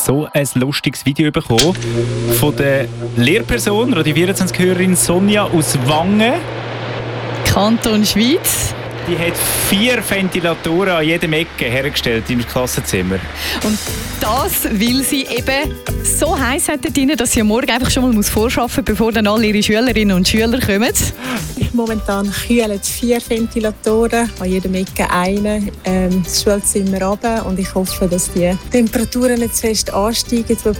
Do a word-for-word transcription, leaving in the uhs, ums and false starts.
so ein lustiges Video bekommen von der Lehrperson, Radio vierundzwanzig-Hörerin Sonja aus Wangen. Kanton Schweiz. Die hat vier Ventilatoren an jedem Ecke hergestellt im Klassenzimmer. Und das, weil sie eben so heiß hat dort drin, dass sie am Morgen einfach schon mal vorschaffen muss, bevor dann alle ihre Schülerinnen und Schüler kommen. Momentan kühlen vier Ventilatoren, an jedem Ecke einen, ähm, das Schulzimmer runter. Und ich hoffe, dass die Temperaturen nicht zu fest ansteigen,